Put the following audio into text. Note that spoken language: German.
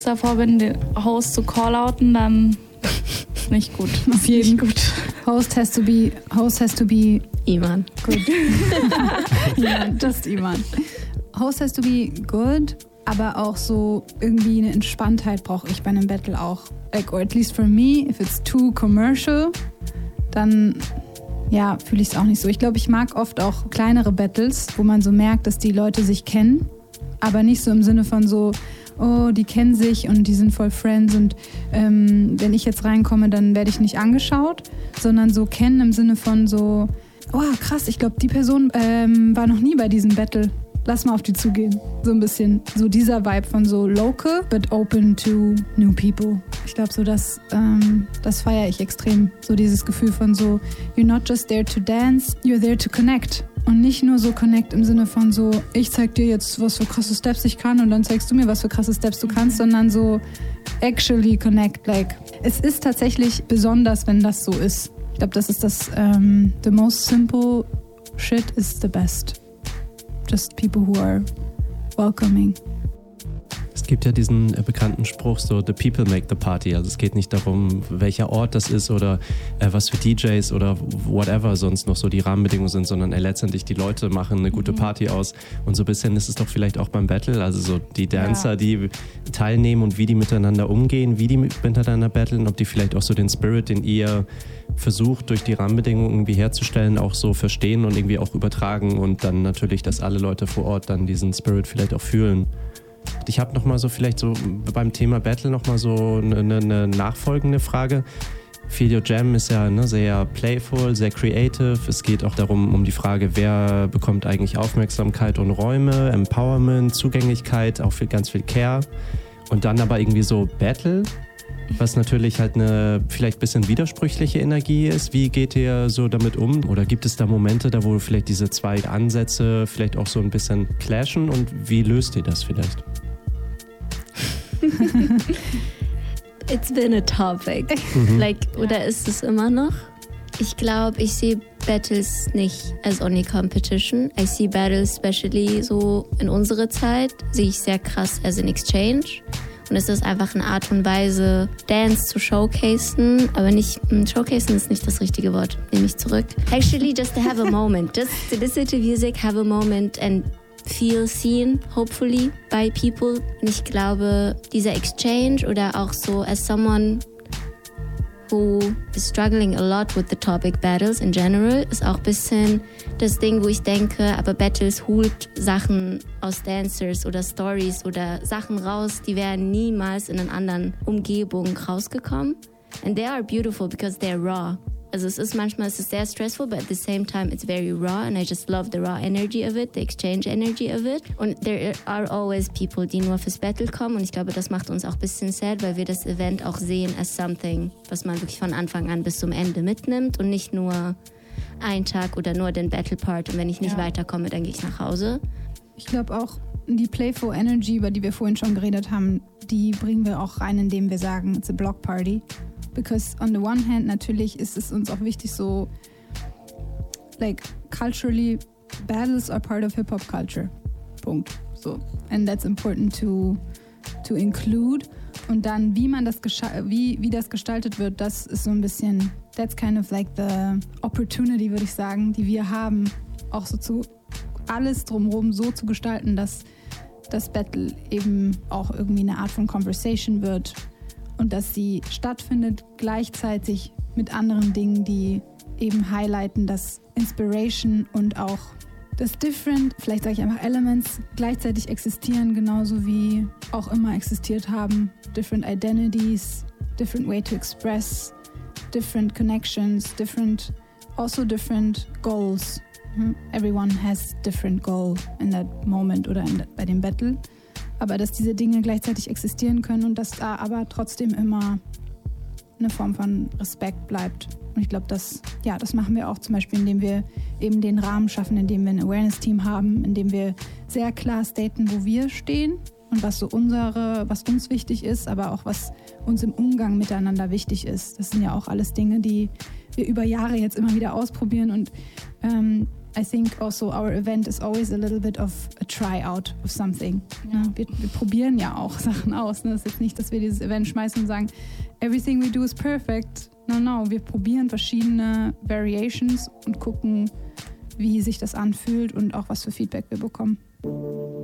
davor bin, den Host zu call-outen, dann nicht gut. Auf jeden Fall. Host has to be Iman. Good. Iman, just Iman. Host has to be good, aber auch so irgendwie eine Entspanntheit brauche ich bei einem Battle auch. Like, or at least for me, if it's too commercial, dann ja, fühle ich es auch nicht so. Ich glaube, ich mag oft auch kleinere Battles, wo man so merkt, dass die Leute sich kennen, aber nicht so im Sinne von so, oh, die kennen sich und die sind voll Friends und wenn ich jetzt reinkomme, dann werde ich nicht angeschaut, sondern so kennen im Sinne von so, oh krass, ich glaube, die Person war noch nie bei diesem Battle. Lass mal auf die zugehen. So ein bisschen so dieser Vibe von so local, but open to new people. Ich glaube so, das feiere ich extrem. So dieses Gefühl von so, you're not just there to dance, you're there to connect. Und nicht nur so connect im Sinne von so, ich zeig dir jetzt, was für krasse Steps ich kann und dann zeigst du mir, was für krasse Steps du kannst, sondern so actually connect. Like, es ist tatsächlich besonders, wenn das so ist. Ich glaube, das ist das, the most simple shit is the best. Just people who are welcoming. Es gibt ja diesen bekannten Spruch, so the people make the party. Also es geht nicht darum, welcher Ort das ist oder was für DJs oder whatever sonst noch so die Rahmenbedingungen sind, sondern letztendlich die Leute machen eine gute Party aus. Und so ein bisschen ist es doch vielleicht auch beim Battle, also so die Dancer, die teilnehmen und wie die miteinander umgehen, wie die miteinander battlen, ob die vielleicht auch so den Spirit, den ihr versucht durch die Rahmenbedingungen irgendwie herzustellen, auch so verstehen und irgendwie auch übertragen und dann natürlich, dass alle Leute vor Ort dann diesen Spirit vielleicht auch fühlen. Ich habe nochmal so vielleicht so beim Thema Battle nochmal so eine nachfolgende Frage. Feel Your Jam ist ja sehr playful, sehr creative. Es geht auch darum, um die Frage, wer bekommt eigentlich Aufmerksamkeit und Räume, Empowerment, Zugänglichkeit, auch für ganz viel Care. Und dann aber irgendwie so Battle, was natürlich halt eine vielleicht ein bisschen widersprüchliche Energie ist. Wie geht ihr so damit um? Oder gibt es da Momente, da wo vielleicht diese zwei Ansätze vielleicht auch so ein bisschen clashen? Und wie löst ihr das vielleicht? It's been a topic. Oder ist es immer noch? Ich glaube, ich sehe Battles nicht as only competition. I see battles, especially so in unserer Zeit, sehe ich sehr krass as an exchange. Und es ist einfach eine Art und Weise, Dance zu showcasen, aber nicht, showcasen ist nicht das richtige Wort, nehme ich zurück. Actually, just to have a moment, just to listen to music, have a moment and feel seen, hopefully, by people. Und ich glaube, dieser Exchange oder auch so as someone who is struggling a lot with the topic battles in general, ist auch ein bisschen das Ding, wo ich denke, aber Battles holt Sachen aus Dancers oder Stories oder Sachen raus, die wären niemals in einer anderen Umgebung rausgekommen. And they are beautiful because they're raw. Also es ist sehr stressful, but at the same time it's very raw and I just love the raw energy of it, the exchange energy of it. Und there are always people, die nur fürs Battle kommen und ich glaube, das macht uns auch ein bisschen sad, weil wir das Event auch sehen as something, was man wirklich von Anfang an bis zum Ende mitnimmt und nicht nur einen Tag oder nur den Battle Part und wenn ich nicht weiterkomme, dann gehe ich nach Hause. Ich glaube auch, die Playful Energy, über die wir vorhin schon geredet haben, die bringen wir auch rein, indem wir sagen, it's a block party. Because on the one hand, natürlich ist es uns auch wichtig, so, like, culturally, battles are part of Hip-Hop culture. Punkt. So. And that's important to include. Und dann, wie man das wie das gestaltet wird, das ist so ein bisschen, that's kind of like the opportunity, würde ich sagen, die wir haben, auch so alles drumherum so zu gestalten, dass das Battle eben auch irgendwie eine Art von Conversation wird. Und dass sie stattfindet gleichzeitig mit anderen Dingen, die eben highlighten, dass Inspiration und auch das Different, vielleicht sage ich einfach Elements, gleichzeitig existieren, genauso wie auch immer existiert haben. Different identities, different way to express, different connections, also different goals. Everyone has different goal in that moment oder bei dem Battle. Aber dass diese Dinge gleichzeitig existieren können und dass da aber trotzdem immer eine Form von Respekt bleibt. Und ich glaube, das machen wir auch zum Beispiel, indem wir eben den Rahmen schaffen, indem wir ein Awareness-Team haben, indem wir sehr klar staten, wo wir stehen und was uns wichtig ist, aber auch was uns im Umgang miteinander wichtig ist. Das sind ja auch alles Dinge, die wir über Jahre jetzt immer wieder ausprobieren und I think also our event is always a little bit of a tryout of something. Ja. Wir probieren ja auch Sachen aus. Ne? Das ist jetzt nicht, dass wir dieses Event schmeißen und sagen, everything we do is perfect. No, wir probieren verschiedene Variations und gucken, wie sich das anfühlt und auch was für Feedback wir bekommen.